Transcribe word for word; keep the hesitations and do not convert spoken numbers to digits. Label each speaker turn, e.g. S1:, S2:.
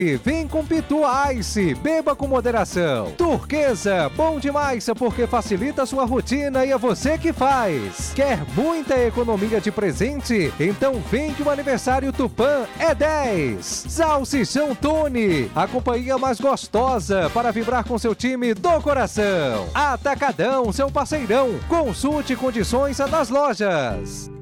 S1: E vem com Pitu Ice, beba com moderação. Turquesa, bom demais porque facilita a sua rotina e é você que faz. Quer muita economia de presente? Então vem que o aniversário Tupã é dez. Salsichão Tune, a companhia mais gostosa para vibrar com seu time do coração. Atacadão, seu parceirão. Consulte condições nas lojas.